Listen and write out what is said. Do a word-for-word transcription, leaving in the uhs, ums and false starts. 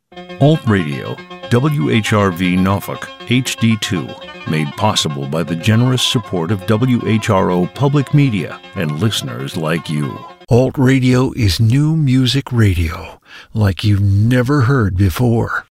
Alt Radio, W H R V Norfolk, H D two, made possible by the generous support of W H R O Public Media and listeners like you. Alt Radio is new music radio like you've never heard before.